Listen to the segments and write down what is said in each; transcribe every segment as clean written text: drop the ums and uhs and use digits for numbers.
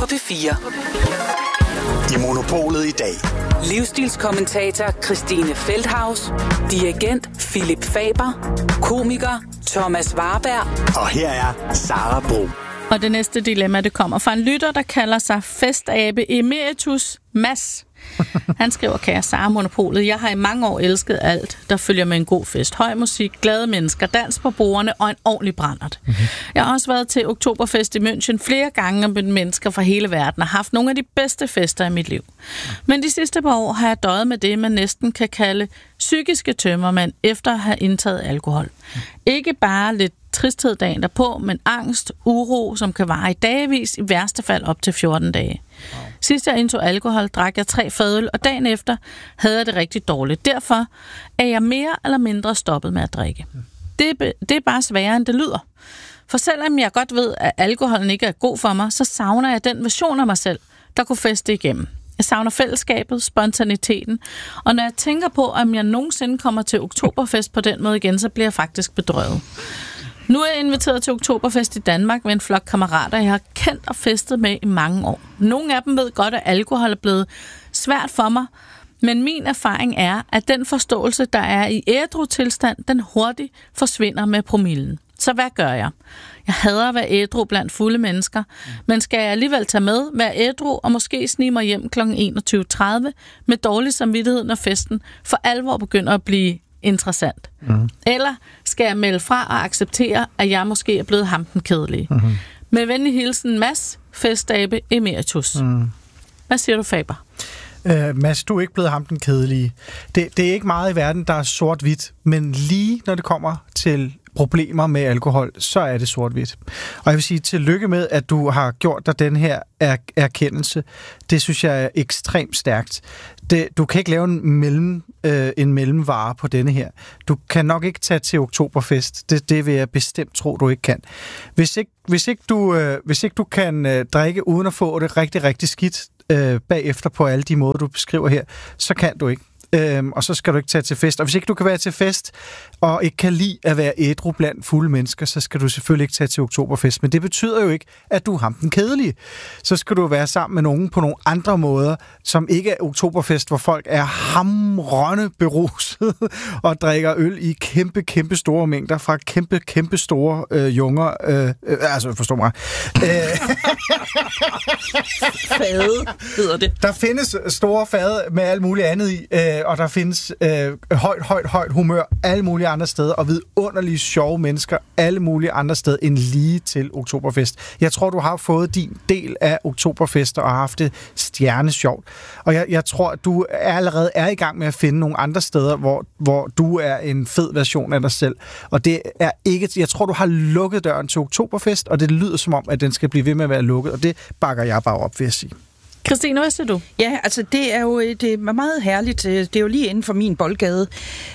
på P4. I Monopolet i dag. Livsstilskommentator Christine Feldhaus, dirigent Philip Faber, komiker Thomas Warberg. Og her er Sara Bro. Og det næste dilemma, det kommer fra en lytter, der kalder sig festabe emeritus Mads. Han skriver, kære Sara Monopolet, jeg har i mange år elsket alt, der følger med en god fest. Høj musik, glade mennesker, dans på bordene og en ordentlig brændert. Jeg har også været til Oktoberfest i München flere gange med mennesker fra hele verden og haft nogle af de bedste fester i mit liv. Men de sidste par år har jeg døjet med det, man næsten kan kalde psykiske tømmermænd efter at have indtaget alkohol. Ikke bare lidt tristhed dagen derpå, men angst, uro, som kan vare i dagevis, i værste fald op til 14 dage. Sidst jeg indtog alkohol, drak jeg 3 fadøl, og dagen efter havde jeg det rigtig dårligt. Derfor er jeg mere eller mindre stoppet med at drikke. Det er bare sværere, end det lyder. For selvom jeg godt ved, at alkoholen ikke er god for mig, så savner jeg den version af mig selv, der kunne feste igennem. Jeg savner fællesskabet, spontaniteten, og når jeg tænker på, om jeg nogensinde kommer til Oktoberfest på den måde igen, så bliver jeg faktisk bedrøvet. Nu er jeg inviteret til Oktoberfest i Danmark med en flok kammerater, jeg har kendt og festet med i mange år. Nogle af dem ved godt, at alkohol er blevet svært for mig, men min erfaring er, at den forståelse, der er i ædru-tilstand, den hurtigt forsvinder med promillen. Så hvad gør jeg? Jeg hader at være ædru blandt fulde mennesker, men skal jeg alligevel tage med, være ædru og måske snige mig hjem kl. 21.30 med dårlig samvittighed, når festen for alvor begynder at blive interessant. Eller skal jeg melde fra og acceptere, at jeg måske er blevet ham den kedelige? Med venlig hilsen, Mads, festabe emeritus. Hvad siger du, Faber? Mads, du er ikke blevet ham den kedelige. Det er ikke meget i verden, der er sort-hvidt, men lige når det kommer til problemer med alkohol, så er det sort-hvidt. Og jeg vil sige tillykke med, at du har gjort dig den her erkendelse. Det synes jeg er ekstremt stærkt. Du kan ikke lave en mellemvare på denne her. Du kan nok ikke tage til Oktoberfest. Det vil jeg bestemt tro, du ikke kan. Hvis ikke du kan drikke uden at få det rigtig, rigtig skidt bagefter på alle de måder, du beskriver her, så kan du ikke. Og så skal du ikke tage til fest. Og hvis ikke du kan være til fest, og ikke kan lide at være ædru blandt fulde mennesker, så skal du selvfølgelig ikke tage til Oktoberfest. Men det betyder jo ikke, at du er ham den kedelige. Så skal du være sammen med nogen på nogle andre måder, som ikke er Oktoberfest, hvor folk er hamrende beruset og drikker øl i kæmpe store mængder fra kæmpe store junger. Altså, forstår mig. Fade hedder det. Der findes store fade med alt muligt andet i, og der findes højt humør alle mulige andre steder, og vidunderlige sjove mennesker alle mulige andre steder end lige til Oktoberfest. Jeg tror, du har fået din del af Oktoberfest og har haft det stjernesjovt. Og jeg tror, at du allerede er i gang med at finde nogle andre steder, hvor du er en fed version af dig selv. Og det er ikke... Jeg tror, du har lukket døren til Oktoberfest, og det lyder som om, at den skal blive ved med at være lukket, og det bakker jeg bare op, vil jeg sige. Christine, hvad siger du? Ja, altså det er meget herligt. Det er jo lige inden for min boldgade.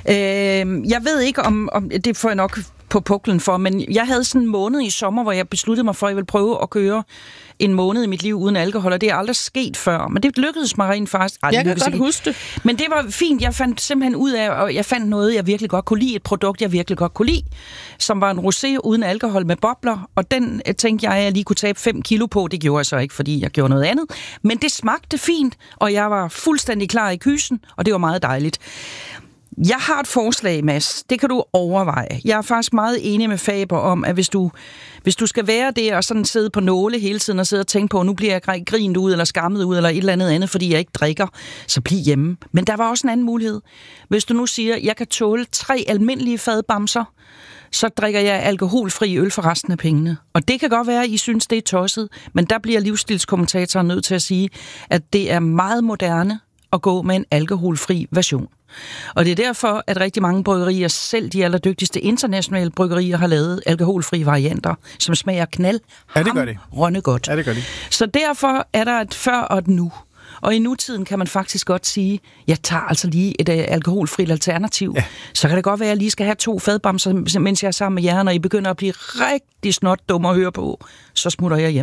Jeg ved ikke, om det får jeg nok på puklen for, men jeg havde sådan en måned i sommer, hvor jeg besluttede mig for, at jeg ville prøve at køre en måned i mit liv uden alkohol, og det er aldrig sket før. Men det lykkedes mig rent faktisk. Jeg kan godt huske det. Men det var fint. Jeg fandt simpelthen ud af, og jeg fandt noget, jeg virkelig godt kunne lide. Et produkt, jeg virkelig godt kunne lide, som var en rosé uden alkohol med bobler, og den tænkte jeg, at jeg lige kunne tabe 5 kilo på. Det gjorde jeg så ikke, fordi jeg gjorde noget andet. Men det smagte fint, og jeg var fuldstændig klar i kysen, og det var meget dejligt. Jeg har et forslag, Mads. Det kan du overveje. Jeg er faktisk meget enig med Faber om, at hvis du skal være der og sådan sidde på nåle hele tiden og sidde og tænke på, nu bliver jeg grint ud eller skammet ud eller et eller andet, fordi jeg ikke drikker, så bliv hjemme. Men der var også en anden mulighed. Hvis du nu siger, at jeg kan tåle 3 almindelige fadbamser, så drikker jeg alkoholfri øl for resten af pengene. Og det kan godt være, at I synes, det er tosset, men der bliver livsstilskommentatoren nødt til at sige, at det er meget moderne at gå med en alkoholfri version. Og det er derfor, at rigtig mange bryggerier, selv de allerdygtigste internationale bryggerier, har lavet alkoholfri varianter, som smager knaldhamrende godt. Ja, det gør de. Så derfor er der et før og et nu. Og i nutiden kan man faktisk godt sige, jeg tager altså lige et alkoholfrit alternativ. Ja. Så kan det godt være, at jeg lige skal have 2 fadbamser, mens jeg er sammen med jer, når I begynder at blive rigtig snot dumme at høre på. Så smutter jeg hjem.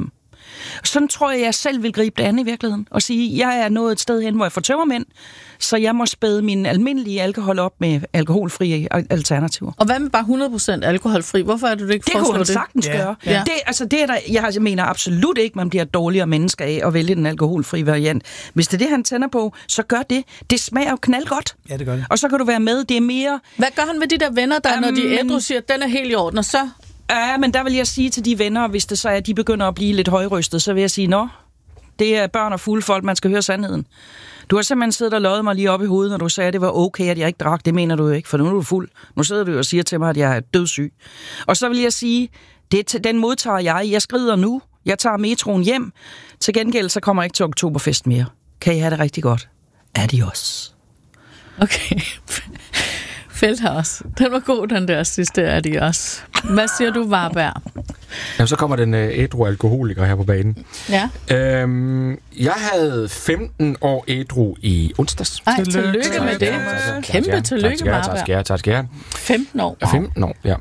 Sådan tror jeg selv vil gribe det an i virkeligheden. Og sige, jeg er nået et sted hen, hvor jeg får tømmermænd, så jeg må spæde min almindelige alkohol op med alkoholfrie alternativer. Og hvad med bare 100% alkoholfri? Hvorfor er du ikke det kunne han sagtens gøre. Ja. Det er der, jeg mener absolut ikke, man bliver et dårligere menneske af at vælge den alkoholfri variant. Hvis det er det, han tænder på, så gør det. Det smager jo knaldgodt. Ja, det gør det. Og så kan du være med. Det er mere... Hvad gør han med de der venner, der når de ædru siger, at den er helt i orden, og så... Ja, men der vil jeg sige til de venner, hvis det så er, at de begynder at blive lidt højrystet, så vil jeg sige, det er børn og fulde folk, man skal høre sandheden. Du har simpelthen siddet og løjet mig lige op i hovedet, når du sagde, at det var okay, at jeg ikke drak. Det mener du jo ikke, for nu er du fuld. Nu sidder du og siger til mig, at jeg er dødssyg. Og så vil jeg sige, den modtager jeg. Jeg skrider nu. Jeg tager metroen hjem. Til gengæld, så kommer jeg ikke til oktoberfest mere. Kan I have det rigtig godt? Adios. Okay. Feldhaus. Den var god, den der sidste adios. Hvad siger du, Warberg? Jamen, så kommer den ædru alkoholiker her på banen. Ja. Jeg havde 15 år ædru i onsdags. Ej, tillykke med det. Kæmpe tillykke, Warberg. Tak skal jeg. 15 år. Wow. 15 år, ja.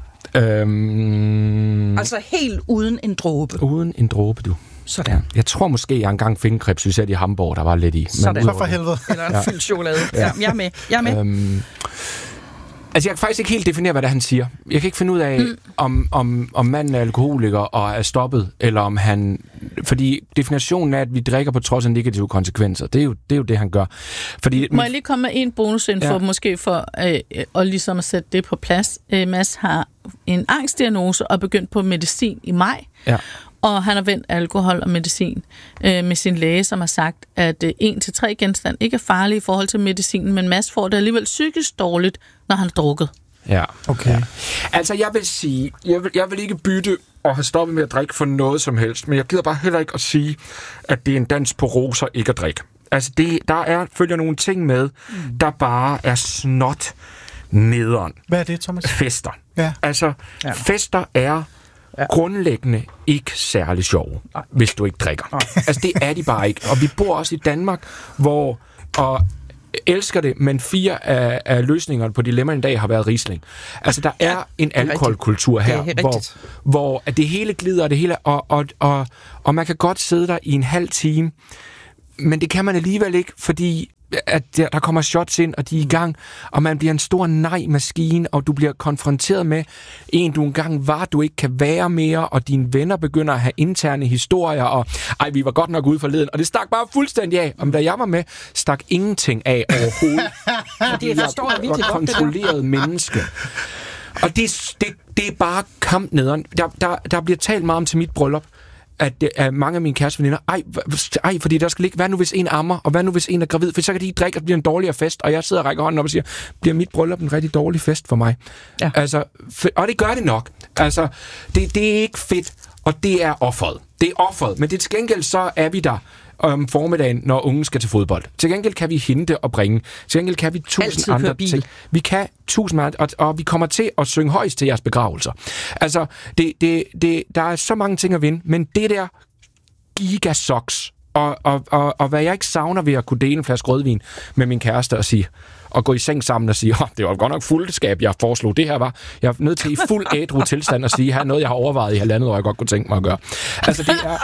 Altså helt uden en dråbe. Uden en dråbe, du. Sådan. Ja. Jeg tror måske, jeg engang fik en krebs i Hamburg, der var lidt i. Sådan. Så for helvede. Eller en fyldt chokolade. Ja, jeg er med. Altså, jeg kan faktisk ikke helt definere, hvad det han siger. Jeg kan ikke finde ud af, om manden er alkoholiker og er stoppet, eller om han... Fordi definitionen er, at vi drikker på trods af negative konsekvenser. Det er jo det, han gør. Fordi, må jeg lige komme med en bonusinfo, måske for at ligesom at sætte det på plads. Mads har en angstdiagnose og begyndt på medicin i maj. Ja. Og han har vendt alkohol og medicin med sin læge, som har sagt, at 1-3 genstande ikke er farlige i forhold til medicinen, men Mads får det alligevel psykisk dårligt, når han har drukket. Ja, okay. Ja. Altså, jeg vil sige, jeg vil ikke bytte og have stoppet med at drikke for noget som helst, men jeg gider bare heller ikke at sige, at det er en dans på roser ikke at drikke. Altså, følger nogle ting med, der bare er snot nederen. Hvad er det, Thomas? Fester. Ja. Altså, fester er grundlæggende ikke særlig sjove, hvis du ikke drikker. Altså, det er de bare ikke. Og vi bor også i Danmark, hvor... Og elsker det, men 4 af løsningerne på dilemmaen i dag har været Riesling. Altså, der er en alkoholkultur her, hvor det hele glider, det hele, og man kan godt sidde der i en halv time, men det kan man alligevel ikke, fordi at der kommer shots ind, og de er i gang, og man bliver en stor nej-maskine, og du bliver konfronteret med en, du engang var, du ikke kan være mere, og dine venner begynder at have interne historier, og vi var godt nok ude forleden, og det stak bare fuldstændig af. Og da jeg var med, stak ingenting af overhovedet. Det forstår jeg virkelig godt. Kontrolleret menneske. Og det er bare kamp nederen. Der bliver talt meget om til mit bryllup, at mange af mine kæresteveninder, fordi der skal ligge, hvad nu hvis en ammer, og hvad nu hvis en er gravid, for så kan de ikke drikke, og det bliver en dårligere fest, og jeg sidder og rækker hånden op og siger, bliver mit bryllup en rigtig dårlig fest for mig? Ja. Altså, og det gør det nok. Altså, det er ikke fedt, og det er offeret. Det er offeret, men det til gengæld så er vi der om formiddagen, når unge skal til fodbold. Til gengæld kan vi hente og bringe. Til gengæld kan vi 1000 andre ting. Vi kan 1000 andre, og vi kommer til at synge højst til jeres begravelser. Altså, der er så mange ting at vinde, men det der gigasoks, og hvad jeg ikke savner ved at kunne dele en flaske rødvin med min kæreste og sige, og gå i seng sammen og sige, det var godt nok fuldskab, jeg foreslog. Det her var, jeg er nødt til i fuld ædru tilstand at sige, her er noget, jeg har overvejet i 1,5 år, jeg godt kunne tænke mig at gøre. Altså,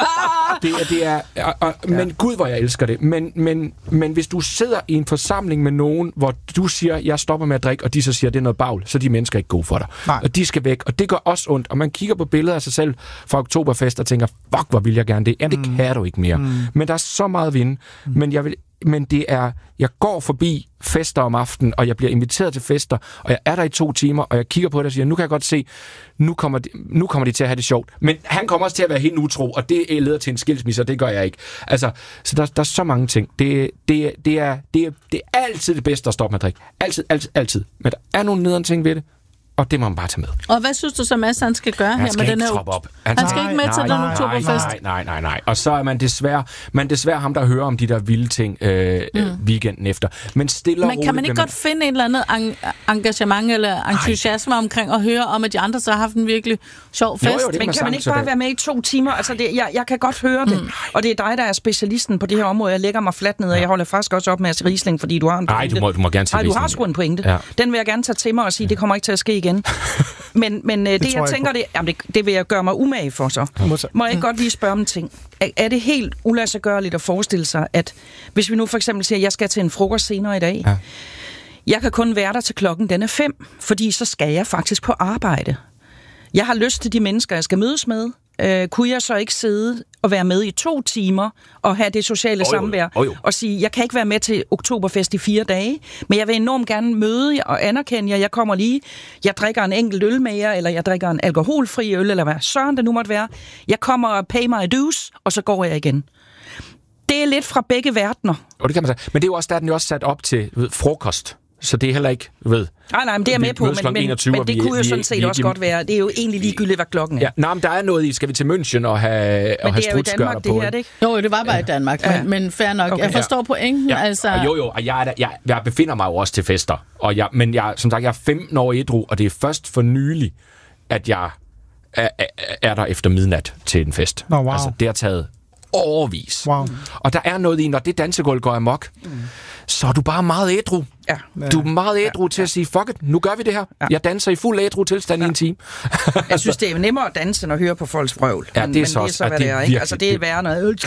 det er men gud, hvor jeg elsker det. Men hvis du sidder i en forsamling med nogen, hvor du siger, jeg stopper med at drikke, og de så siger, det er noget bagl, så er de mennesker ikke gode for dig. Nej. Og de skal væk, og det gør også ondt. Og man kigger på billeder af sig selv fra Oktoberfest og tænker, fuck, hvor vil jeg gerne det. Jamen, det kan du ikke mere. Men der er så meget at vinde. Men det er, jeg går forbi fester om aftenen, og jeg bliver inviteret til fester, og jeg er der i 2 timer, og jeg kigger på det og siger, nu kan jeg godt se, nu kommer de til at have det sjovt. Men han kommer også til at være helt utro, og det leder til en skilsmisse, og det gør jeg ikke. Altså, så der er så mange ting. Det er altid det bedste at stoppe med at drikke. Altid. Men der er nogle nederen ting ved det, og det må man bare tage med. Og hvad synes du så, Mads, han skal gøre her med den her... Op. Han skal ikke med til den oktoberfest? Nej. Og så er man desværre ham, der hører om de der vilde ting weekenden efter. Men kan man ikke godt finde et eller andet engagement eller entusiasme omkring at høre om, at de andre så har haft en virkelig sjov fest? Jo, men kan man ikke bare være med i 2 timer? Altså, jeg kan godt høre det. Og det er dig, der er specialisten på det her område. Jeg lægger mig fladt ned, og jeg holder faktisk også op med at Riesling, fordi du har en pointe. Nej, du må gerne sige Riesling. Du har sgu en pointe. Ja. Den vil jeg gerne tage til mig og sige, det kommer ikke til at ske igen. Men det jeg tænker, det vil jeg gøre mig umage for så. Må jeg ikke godt lige spørge om en ting? Er det helt uladsiggørligt at forestille sig, at hvis vi nu for eksempel siger, at jeg skal til en frokost senere i dag, jeg kan kun være der til klokken den er 5, fordi så skal jeg faktisk på arbejde. Jeg har lyst til de mennesker, jeg skal mødes med. Kunne jeg så ikke sidde og være med i 2 timer og have det sociale samvær og sige, jeg kan ikke være med til Oktoberfest i 4 dage, men jeg vil enormt gerne møde jer og anerkende jer. Jeg kommer lige, jeg drikker en enkelt øl med jer, eller jeg drikker en alkoholfri øl, eller hvad søren det nu måtte være. Jeg kommer og pay my dues, og så går jeg igen. Det er lidt fra begge verdener. Og det kan man sige. Men det er jo også, der er den jo også sat op til frokost. Så det er heller ikke, Nej, men det er med på, men det kunne jo sådan set også godt være. Det er jo egentlig ligegyldigt, hvad klokken er. Ja, nej, men der er noget i, skal vi til München og have strutskørter på? Det ikke? Jo, det var bare i Danmark, men fair nok. Okay. Jeg forstår pointen. Ja. Altså. Og jeg befinder mig jo også til fester. Men som sagt, jeg er 15 år ædru, og det er først for nylig, at jeg er der efter midnat til en fest. Wow. Altså, det har taget overvis. Wow. Og der er noget i, når det dansegulv går amok, så er du bare meget ædru. Ja. Du er meget ædru til at sige, fuck it, nu gør vi det her. Ja. Jeg danser i fuld ædru tilstand i en time. Jeg synes, det er nemmere at danse, end at høre på folks vrøvl. Ja, men det er så, hvad det er. Ikke? Altså, det er værre noget.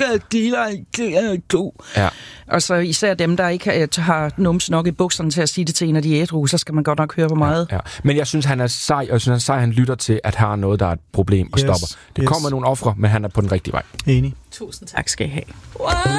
Ja. Og så især dem, der ikke har numse nok i bukserne til at sige det til en af de ædru, så skal man godt nok høre på meget. Ja. Men jeg synes, han er sej, og jeg synes, han lytter til, at har noget, der er et problem og stopper. Det kommer nogle ofre, men han er på den rigtige vej. Enig. Tusind tak skal I have.